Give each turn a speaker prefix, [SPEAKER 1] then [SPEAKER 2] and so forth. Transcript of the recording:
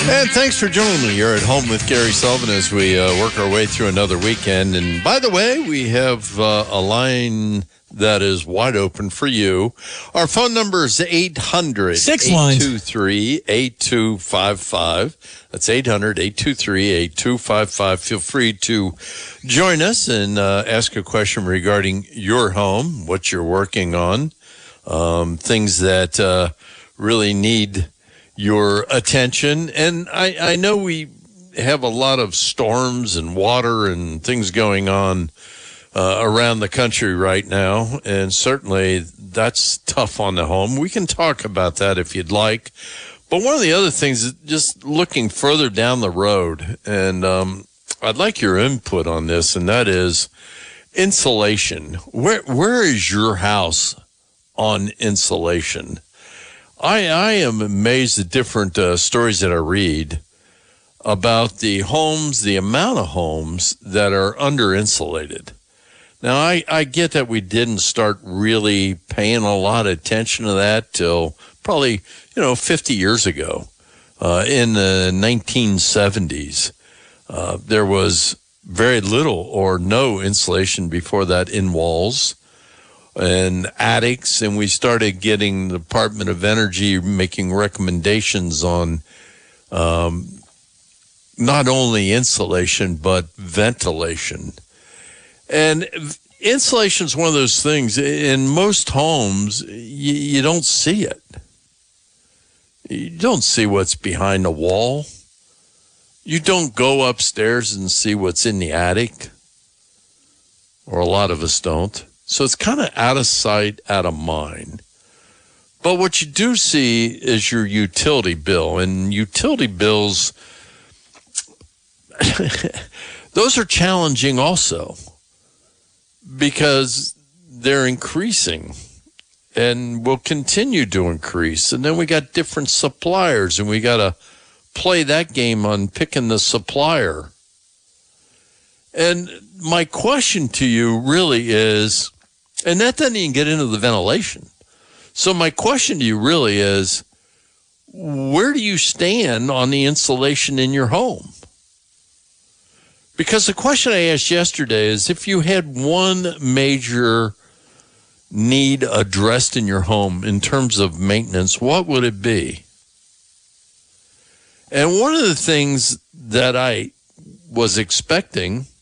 [SPEAKER 1] And thanks for joining me. You're at home with Gary Sullivan as we work our way through another weekend. And by the way, we have a line that is wide open for you. Our phone number is 800-823-8255. That's 800-823-8255. Feel free to join us and ask a question regarding your home, what you're working on, things that really need your attention. And I know we have a lot of storms and water and things going on around the country right now, and certainly that's tough on the home. We can talk about that if you'd like. But one of the other things is just looking further down the road, and I'd like your input on this, and that is insulation. Where is your house on insulation? I am amazed at different stories that I read about the homes, the amount of homes that are under-insulated. Now, I get that we didn't start really paying a lot of attention to that till probably, 50 years ago. In the 1970s, there was very little or no insulation before that in walls and attics, and we started getting the Department of Energy making recommendations on not only insulation, but ventilation. And insulation is one of those things, in most homes, you don't see it. You don't see what's behind the wall. You don't go upstairs and see what's in the attic, or a lot of us don't. So it's kind of out of sight, out of mind. But what you do see is your utility bill. And utility bills, those are challenging also, because they're increasing and will continue to increase. And then we got different suppliers, and we got to play that game on picking the supplier. And my question to you really is, and that doesn't even get into the ventilation. So my question to you really is, where do you stand on the insulation in your home? Because the question I asked yesterday is, if you had one major need addressed in your home in terms of maintenance, what would it be? And one of the things that I was expecting